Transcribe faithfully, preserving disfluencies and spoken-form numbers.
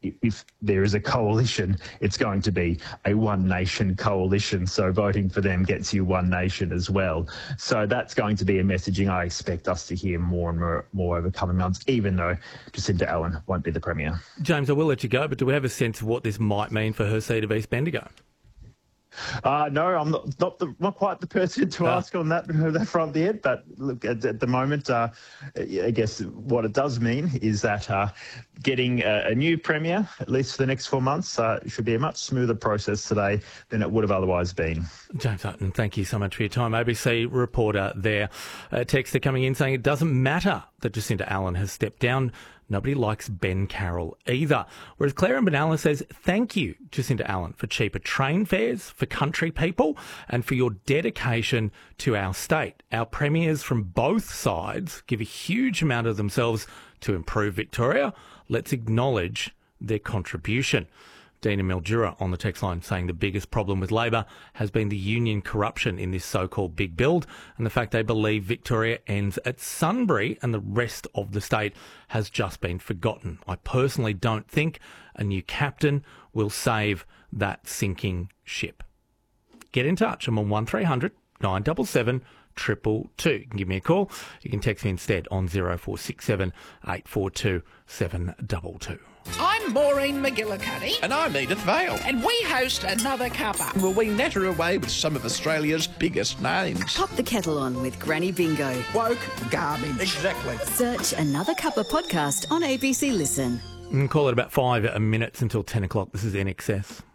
if there is a coalition, it's going to be a one nation coalition. So voting for them gets you one nation as well. So that's going to be a messaging I expect us to hear more and more, more over coming months, even though Jacinta Allan won't be the Premier. James, I will let you go, but do we have a sense of what this might mean for her seat of East Bendigo? Uh, no, I'm not not, the, not quite the person to uh. ask on that, that front yet. But look, at, at the moment, uh, I guess what it does mean is that uh, getting a, a new Premier, at least for the next four months, uh, should be a much smoother process today than it would have otherwise been. James Hutton, thank you so much for your time. A B C reporter there. A texter coming in saying it doesn't matter that Jacinta Allan has stepped down. Nobody likes Ben Carroll either. Whereas Claire in Benalla says, thank you, Jacinta Allan, for cheaper train fares for country people and for your dedication to our state. Our premiers from both sides give a huge amount of themselves to improve Victoria. Let's acknowledge their contribution. Dina Mildura on the text line saying the biggest problem with Labor has been the union corruption in this so-called big build and the fact they believe Victoria ends at Sunbury and the rest of the state has just been forgotten. I personally don't think a new captain will save that sinking ship. Get in touch. I'm on one three hundred nine seven seven two two two. You can give me a call. You can text me instead on zero four six seven eight four two seven two two. I'm Maureen McGillicuddy. And I'm Edith Vale. And we host Another Cuppa. Will we natter away with some of Australia's biggest names? Pop the kettle on with Granny Bingo. Woke garbage. Exactly. Search Another Cuppa podcast on A B C Listen. And call it about five minutes until ten o'clock. This is N X S.